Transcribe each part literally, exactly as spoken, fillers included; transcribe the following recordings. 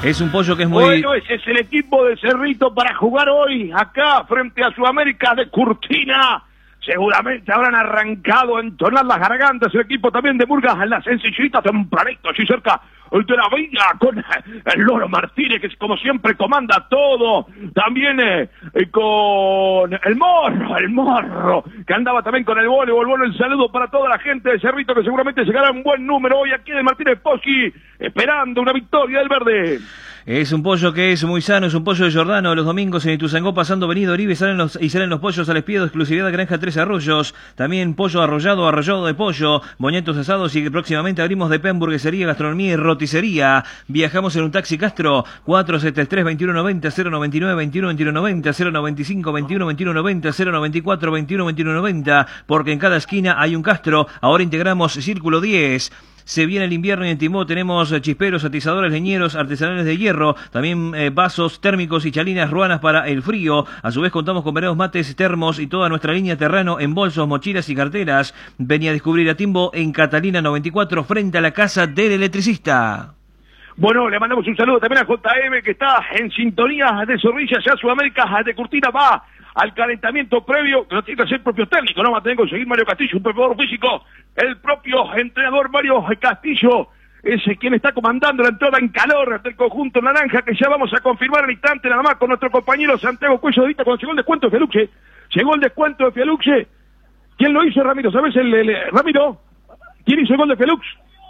Es un pollo que es muy... Bueno, ese es el equipo de Cerrito para jugar hoy, acá, frente a Sudamérica de Curtina. Seguramente habrán arrancado a entonar las gargantas el equipo también de Murgas en la sencillita, tempranito, allí cerca de la villa, con el Loro Martínez, que como siempre comanda todo. También eh, con el Morro, el Morro, que andaba también con el voleibol. Bueno, el saludo para toda la gente de Cerrito, que seguramente llegará un buen número hoy aquí de Martínez Poschi, esperando una victoria del verde. Es un pollo que es muy sano, es un pollo de Giordano. Los domingos en Ituzaingó, pasando Venido Oribe, salen los, y salen los pollos al espiedo, exclusividad de Granja Tres Arroyos. También pollo arrollado, arrollado de pollo, boñetos asados, y que próximamente abrimos de P, hamburguesería, gastronomía y roticería. Viajamos en un taxi Castro, cuatro setenta y tres, veintiuno noventa, cero noventa y nueve, veintiuno veintiuno noventa, cero noventa y cinco, veintiuno veintiuno noventa, cero noventa y cuatro, veintiuno veintiuno noventa, porque en cada esquina hay un Castro. Ahora integramos Círculo diez. Se viene el invierno y en Timó tenemos chisperos, atizadores, leñeros, artesanales de hierro, también eh, vasos térmicos y chalinas ruanas para el frío. A su vez contamos con veredos, mates, termos y toda nuestra línea Terrano en bolsos, mochilas y carteras. Venía a descubrir a Timbo en Catalina noventa y cuatro, frente a la casa del electricista. Bueno, le mandamos un saludo también a J M, que está en sintonía de Zorrilla, ya Sudamérica de Curtina va al calentamiento previo, que no tiene que ser propio técnico, no va a tener que conseguir Mario Castillo, un preparador físico, el propio entrenador Mario Castillo, es quien está comandando la entrada en calor del conjunto naranja, que ya vamos a confirmar al instante nada más con nuestro compañero Santiago Cuello de Vita, cuando llegó el descuento de Fialuxe, llegó el descuento de Fialuxe. ¿Quién lo hizo, Ramiro? ¿Sabes el, el, el Ramiro? ¿Quién hizo el gol de Fialuxe?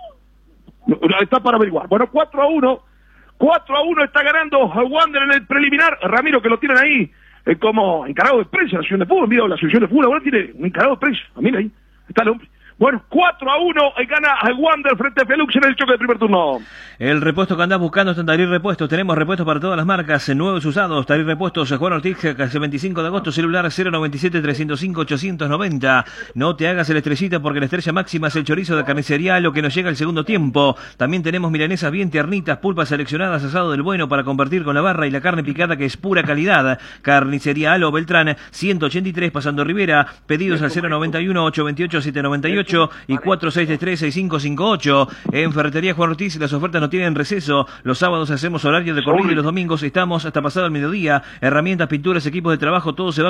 Está para averiguar. Bueno, cuatro a uno, cuatro a uno está ganando Wander en el preliminar. Ramiro, que lo tienen ahí eh, como encargado de prensa, la asociación de fútbol. Mira, la asociación de fútbol ahora tiene un encargado de prensa. Mira ahí, está el hombre. Bueno, cuatro a uno eh, gana al Wander frente a Felux en el choque del primer turno. El repuesto que andás buscando está en Tarir Repuestos. Tenemos repuestos para todas las marcas, nuevos y usados. Tarir Repuestos, Juan Ortiz, casi veinticinco de agosto, celular cero noventa y siete, trescientos cinco, ochocientos noventa. No te hagas el estrellita, porque la estrella máxima es el chorizo de Carnicería, lo que nos llega el segundo tiempo. También tenemos milanesas bien tiernitas, pulpas seleccionadas, asado del bueno para compartir con la barra, y la carne picada, que es pura calidad. Carnicería Alo Beltrán, ciento ochenta y tres, pasando Rivera. Pedidos al cero noventa y uno, ochocientos veintiocho, setecientos noventa y ocho y cuatro seis tres, seis cinco cinco ocho. En Ferretería Juan Ortiz las ofertas no tienen receso. Los sábados hacemos horario de corrido y los domingos estamos hasta pasado el mediodía. Herramientas, pinturas, equipos de trabajo, todo se va